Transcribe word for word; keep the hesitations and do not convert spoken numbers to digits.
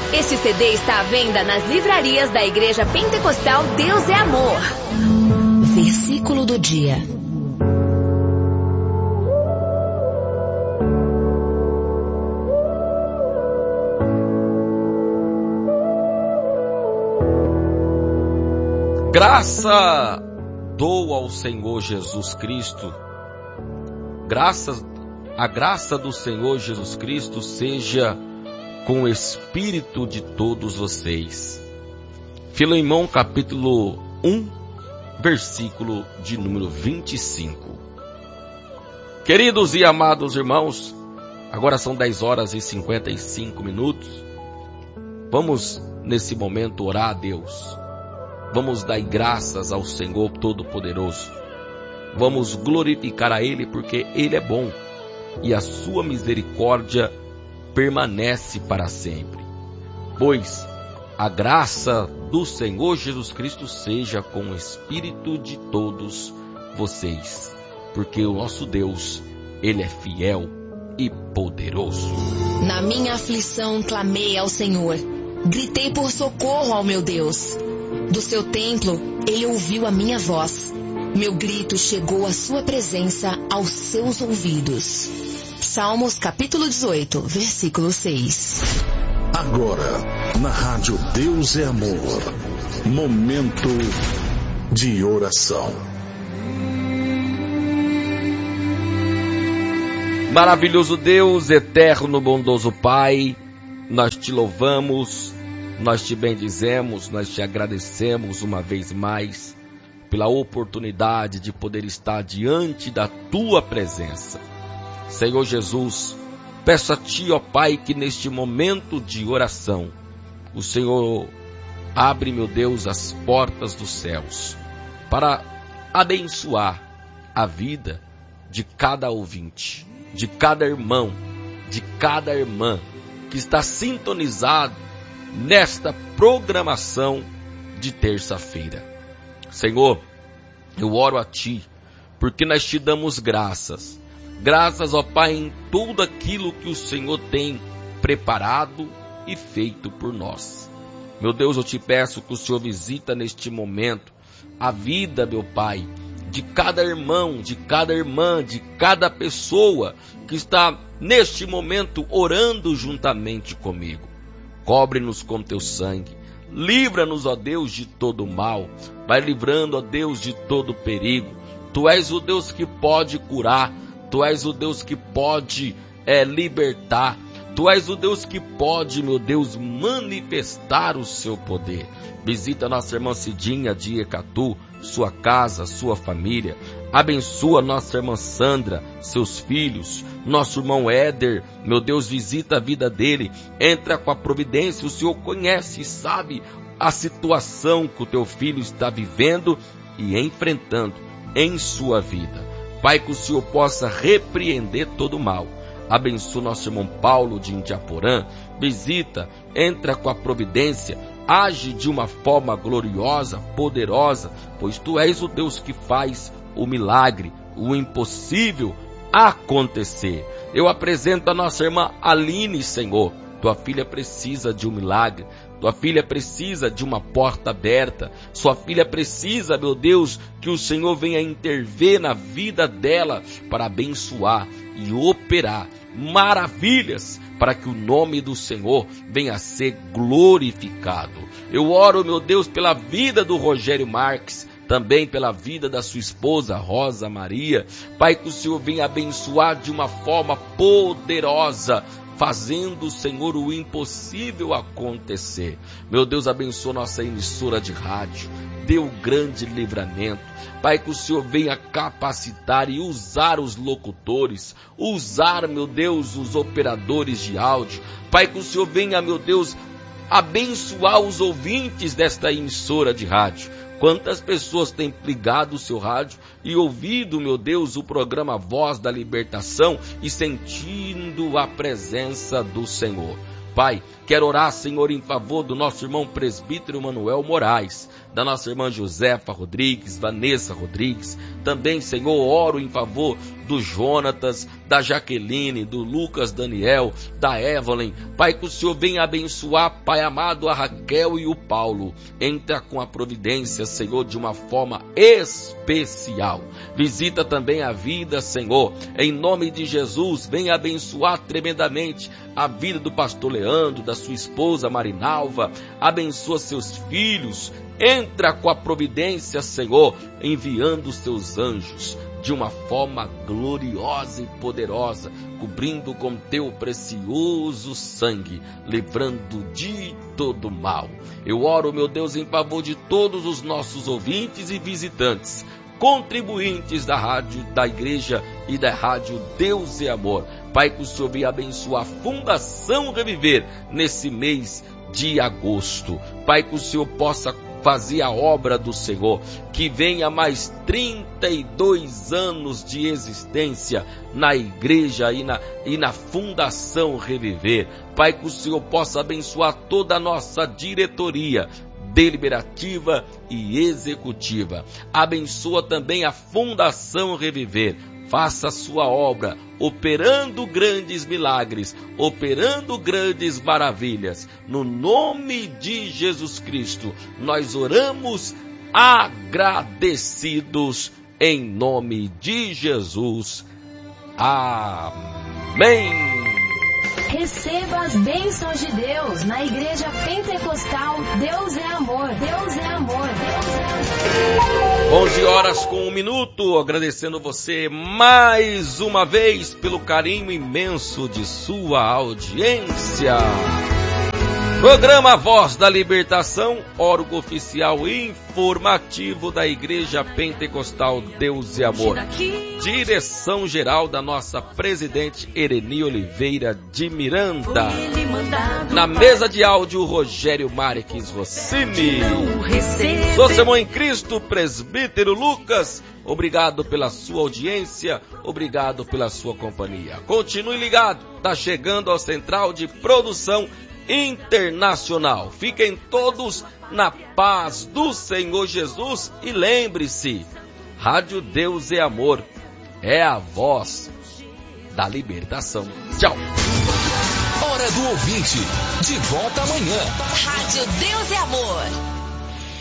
Este C D está à venda nas livrarias da Igreja Pentecostal Deus é Amor. Versículo do dia. Graça dou ao Senhor Jesus Cristo. Graças, a graça do Senhor Jesus Cristo seja com o espírito de todos vocês. Filemão capítulo um, versículo de número vinte e cinco. Queridos e amados irmãos, agora são dez horas e cinquenta e cinco minutos. Vamos nesse momento orar a Deus. Vamos dar graças ao Senhor Todo-Poderoso. Vamos glorificar a Ele porque Ele é bom e a sua misericórdia permanece para sempre. Pois a graça do Senhor Jesus Cristo seja com o espírito de todos vocês, porque o nosso Deus, Ele é fiel e poderoso. Na minha aflição clamei ao Senhor, gritei por socorro ao meu Deus. Do seu templo, Ele ouviu a minha voz. Meu grito chegou à sua presença, aos seus ouvidos. Salmos capítulo dezoito, versículo seis. Agora, na rádio Deus é Amor, momento de oração. Maravilhoso Deus, eterno, bondoso Pai, nós te louvamos, nós te bendizemos, nós te agradecemos uma vez mais pela oportunidade de poder estar diante da tua presença. Senhor Jesus, peço a ti, ó Pai, que neste momento de oração, o Senhor abre, meu Deus, as portas dos céus para abençoar a vida de cada ouvinte, de cada irmão, de cada irmã que está sintonizado nesta programação de terça-feira. Senhor, eu oro a ti, porque nós te damos graças. Graças, ó Pai, em tudo aquilo que o Senhor tem preparado e feito por nós. Meu Deus, eu te peço que o Senhor visita neste momento a vida, meu Pai, de cada irmão, de cada irmã, de cada pessoa que está neste momento orando juntamente comigo. Cobre-nos com teu sangue. Livra-nos, ó Deus, de todo mal. Vai livrando, ó Deus, de todo perigo. Tu és o Deus que pode curar. Tu és o Deus que pode é, libertar. Tu és o Deus que pode, meu Deus, manifestar o seu poder. Visita nossa irmã Cidinha de Ecatu, sua casa, sua família. Abençoa nossa irmã Sandra, seus filhos, nosso irmão Éder. Meu Deus, visita a vida dele. Entra com a providência. O Senhor conhece e sabe a situação que o teu filho está vivendo e enfrentando em sua vida. Pai, que o Senhor possa repreender todo o mal. Abençoa nosso irmão Paulo de Indiaporã. Visita, entra com a providência. Age de uma forma gloriosa, poderosa, pois tu és o Deus que faz o milagre, o impossível acontecer. Eu apresento a nossa irmã Aline, Senhor. Tua filha precisa de um milagre. Tua filha precisa de uma porta aberta. Sua filha precisa, meu Deus, que o Senhor venha intervir na vida dela para abençoar e operar maravilhas para que o nome do Senhor venha a ser glorificado. Eu oro, meu Deus, pela vida do Rogério Marques, também pela vida da sua esposa Rosa Maria. Pai, que o Senhor venha abençoar de uma forma poderosa, fazendo, Senhor, o impossível acontecer. Meu Deus, abençoa nossa emissora de rádio. Dê o grande livramento. Pai, que o Senhor venha capacitar e usar os locutores, usar, meu Deus, os operadores de áudio. Pai, que o Senhor venha, meu Deus, abençoar os ouvintes desta emissora de rádio. Quantas pessoas têm ligado o seu rádio e ouvido, meu Deus, o programa Voz da Libertação e sentindo a presença do Senhor. Pai, quero orar, Senhor, em favor do nosso irmão presbítero Manuel Moraes, da nossa irmã Josefa Rodrigues, Vanessa Rodrigues. Também, Senhor, oro em favor do Jonatas, da Jaqueline, do Lucas Daniel, da Evelyn. Pai, que o Senhor venha abençoar, Pai amado, a Raquel e o Paulo. Entra com a providência, Senhor, de uma forma especial. Visita também a vida, Senhor. Em nome de Jesus, venha abençoar tremendamente a vida do pastor Leandro, da sua esposa Marinalva. Abençoa seus filhos. Entra com a providência, Senhor, enviando os teus anjos de uma forma gloriosa e poderosa, cobrindo com teu precioso sangue, livrando de todo mal. Eu oro, meu Deus, em favor de todos os nossos ouvintes e visitantes, contribuintes da rádio, da igreja e da rádio Deus e Amor. Pai, que o Senhor venha abençoar a Fundação Reviver nesse mês de agosto. Pai, que o Senhor possa fazer a obra do Senhor, que venha mais trinta e dois anos de existência na igreja e na, e na Fundação Reviver. Pai, que o Senhor possa abençoar toda a nossa diretoria deliberativa e executiva. Abençoa também a Fundação Reviver. Faça a sua obra, operando grandes milagres, operando grandes maravilhas. No nome de Jesus Cristo, nós oramos agradecidos em nome de Jesus. Amém. Receba as bênçãos de Deus na Igreja Pentecostal Deus é Amor, Deus é Amor, Deus é Amor. onze horas com um minuto, agradecendo você mais uma vez pelo carinho imenso de sua audiência. Programa Voz da Libertação, órgão oficial informativo da Igreja Pentecostal Deus e Amor. Direção geral da nossa presidente Ereni Oliveira de Miranda. Na mesa de áudio, Rogério Marques Rossini. Sou seu irmão em Cristo, presbítero Lucas. Obrigado pela sua audiência, obrigado pela sua companhia. Continue ligado, está chegando ao Central de Produção Internacional. Fiquem todos na paz do Senhor Jesus e lembre-se, Rádio Deus é Amor, é a voz da libertação. Tchau. Hora do ouvinte, de volta amanhã. Rádio Deus é Amor.